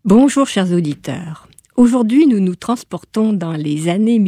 Bonjour chers auditeurs. Aujourd'hui, nous nous transportons dans les années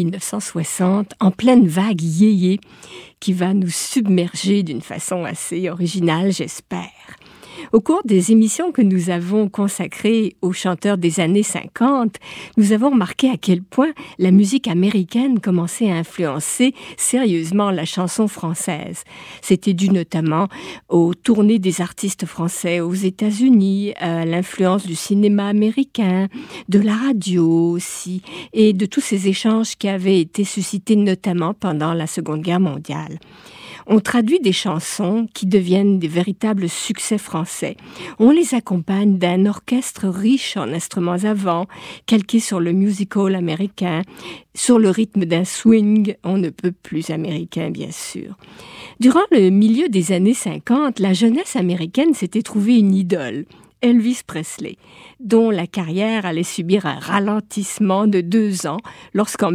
1960 en pleine vague yéyé qui va nous submerger d'une façon assez originale, j'espère. Au cours des émissions que nous avons consacrées aux chanteurs des années 50, nous avons remarqué à quel point la musique américaine commençait à influencer sérieusement la chanson française. C'était dû notamment aux tournées des artistes français aux États-Unis, à l'influence du cinéma américain, de la radio aussi, et de tous ces échanges qui avaient été suscités notamment pendant la Seconde Guerre mondiale. On traduit des chansons qui deviennent des véritables succès français. On les accompagne d'un orchestre riche en instruments à vent, calqué sur le music-hall américain, sur le rythme d'un swing, on ne peut plus américain bien sûr. Durant le milieu des années 50, la jeunesse américaine s'était trouvée une idole, Elvis Presley, dont la carrière allait subir un ralentissement de 2 ans lorsqu'en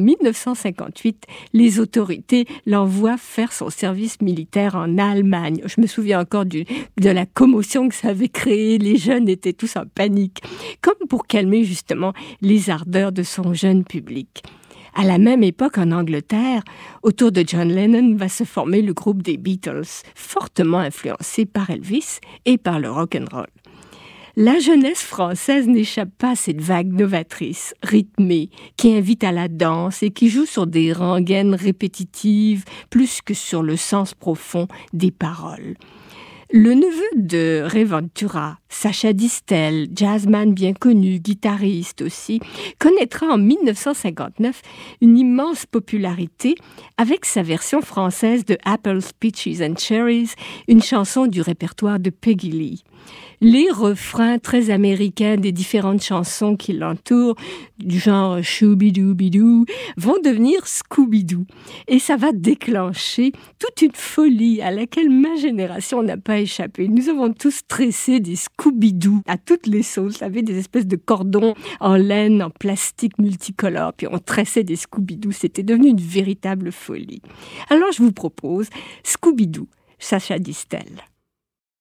1958, les autorités l'envoient faire son service militaire en Allemagne. Je me souviens encore de la commotion que ça avait créé. Les jeunes étaient tous en panique, comme pour calmer justement les ardeurs de son jeune public. À la même époque, en Angleterre, autour de John Lennon va se former le groupe des Beatles, fortement influencé par Elvis et par le rock'n'roll. La jeunesse française n'échappe pas à cette vague novatrice, rythmée, qui invite à la danse et qui joue sur des rengaines répétitives plus que sur le sens profond des paroles. Le neveu de Ray Ventura, Sacha Distel, jazzman bien connu, guitariste aussi, connaîtra en 1959 une immense popularité avec sa version française de Apples, Peaches and Cherries, une chanson du répertoire de Peggy Lee. Les refrains très américains des différentes chansons qui l'entourent, du genre Shooby-Dooby-Doo, vont devenir Scooby-Doo. Et ça va déclencher toute une folie à laquelle ma génération n'a pas échappé. Nous avons tous tressé des Scooby-Doo à toutes les sauces. On avait des espèces de cordons en laine, en plastique multicolore, puis on tressait des Scooby-Doo. C'était devenu une véritable folie. Alors je vous propose Scooby-Doo, Sacha Distel.